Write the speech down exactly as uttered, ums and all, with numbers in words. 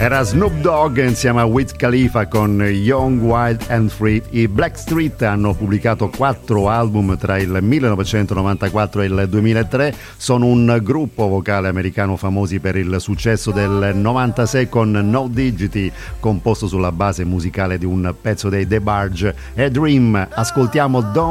Era Snoop Dogg insieme a Wiz Khalifa con Young, Wild and Free. I Blackstreet hanno pubblicato quattro album tra il millenovecentonovantaquattro e il duemilatré. Sono un gruppo vocale americano famosi per il successo del novantasei con No Digity, composto sulla base musicale di un pezzo dei The Barge e Dream. Ascoltiamo Don't